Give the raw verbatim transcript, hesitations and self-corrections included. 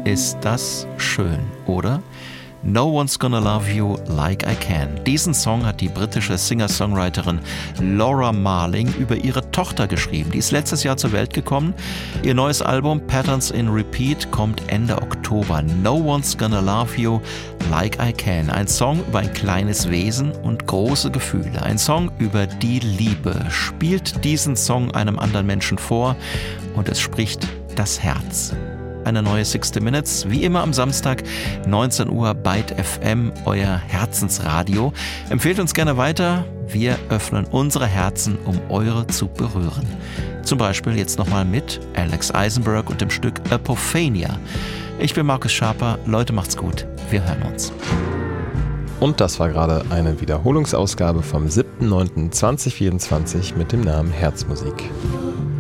ist das schön, oder? No One's Gonna Love You Like I Can. Diesen Song hat die britische Singer-Songwriterin Laura Marling über ihre Tochter geschrieben. Die ist letztes Jahr zur Welt gekommen. Ihr neues Album Patterns in Repeat kommt Ende Oktober. No One's Gonna Love You Like I Can. Ein Song über ein kleines Wesen und große Gefühle. Ein Song über die Liebe. Spielt diesen Song einem anderen Menschen vor und es spricht das Herz. Eine neue sixty Minutes, wie immer am Samstag, neunzehn Uhr, Byte F M, euer Herzensradio. Empfehlt uns gerne weiter, wir öffnen unsere Herzen, um eure zu berühren. Zum Beispiel jetzt nochmal mit Alex Eisenberg und dem Stück Apophania. Ich bin Markus Schaper, Leute macht's gut, wir hören uns. Und das war gerade eine Wiederholungsausgabe vom siebten neunten zweitausendvierundzwanzig mit dem Namen Herzmusik.